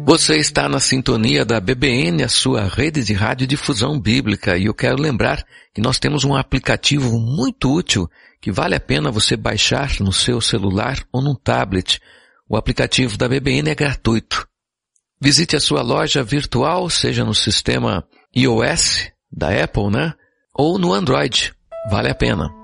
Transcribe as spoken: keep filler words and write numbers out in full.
Você está na sintonia da B B N, a sua rede de radiodifusão bíblica, e eu quero lembrar que nós temos um aplicativo muito útil que vale a pena você baixar no seu celular ou num tablet. O aplicativo da B B N é gratuito. Visite a sua loja virtual, seja no sistema iOS da Apple, né? Ou no Android. Vale a pena.